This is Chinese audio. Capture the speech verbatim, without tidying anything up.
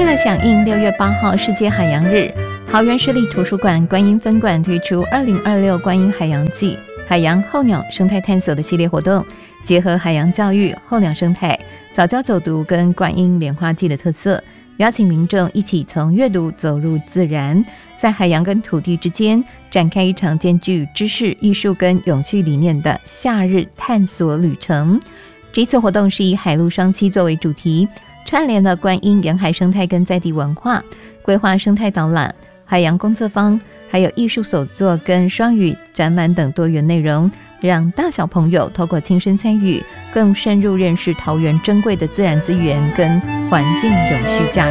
为了响应六月八号世界海洋日，桃园市立图书馆观音分馆推出二零二六观音海洋季海洋候鸟生态探索的系列活动，结合海洋教育、候鸟生态、早教走读跟观音莲花季的特色，邀请民众一起从阅读走入自然，在海洋跟土地之间展开一场兼具知识、艺术跟永续理念的夏日探索旅程。这次活动是以海陆双栖作为主题，串联了观音沿海生态跟在地文化，规划生态导览、海洋工作坊，还有艺术手作跟双语展览等多元内容，让大小朋友透过亲身参与，更深入认识桃园珍贵的自然资源跟环境永续价